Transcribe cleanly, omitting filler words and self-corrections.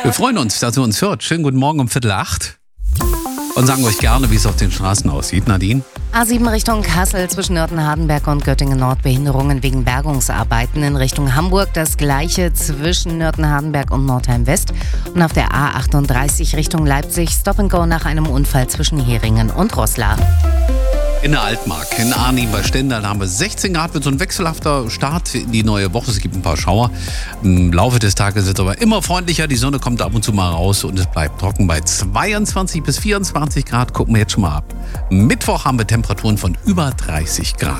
Wir freuen uns, dass ihr uns hört. Schönen guten Morgen um 7:45. Und sagen euch gerne, wie es auf den Straßen aussieht. Nadine? A7 Richtung Kassel zwischen Nörten-Hardenberg und Göttingen-Nord. Behinderungen wegen Bergungsarbeiten in Richtung Hamburg. Das gleiche zwischen Nörten-Hardenberg und Nordheim-West. Und auf der A38 Richtung Leipzig Stop and Go nach einem Unfall zwischen Heringen und Roßla. In der Altmark, in Arnim bei Stendal haben wir 16 Grad, wird so ein wechselhafter Start in die neue Woche. Es gibt ein paar Schauer. Im Laufe des Tages wird es aber immer freundlicher. Die Sonne kommt ab und zu mal raus und es bleibt trocken bei 22 bis 24 Grad. Gucken wir jetzt schon mal ab. Mittwoch haben wir Temperaturen von über 30 Grad.